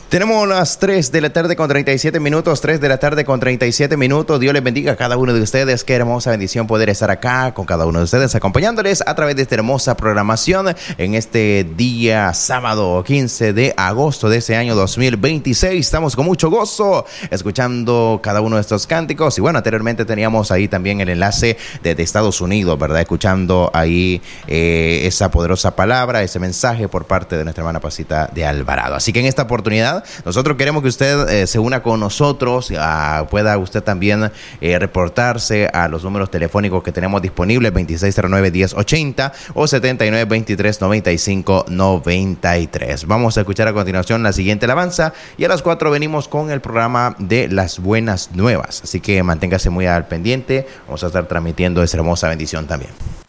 Tenemos las 3 de la tarde con 37 minutos, 3 de la tarde con 37 minutos. Dios les bendiga a cada uno de ustedes. Qué hermosa bendición poder estar acá con cada uno de ustedes, acompañándoles a través de esta hermosa programación en este día sábado 15 de agosto de ese año 2026. Estamos con mucho gozo escuchando cada uno de estos cánticos. Y bueno, anteriormente teníamos ahí también el enlace desde Estados Unidos, ¿verdad? Escuchando ahí esa poderosa palabra, ese mensaje por parte de nuestra hermana Pasita de Alvarado. Así que en esta oportunidad nosotros queremos que usted se una con nosotros, pueda usted también reportarse a los números telefónicos que tenemos disponibles, 2609-1080 o 7923-9593. Vamos a escuchar a continuación la siguiente alabanza y a las 4 venimos con el programa de las buenas nuevas. Así que manténgase muy al pendiente, vamos a estar transmitiendo esa hermosa bendición también.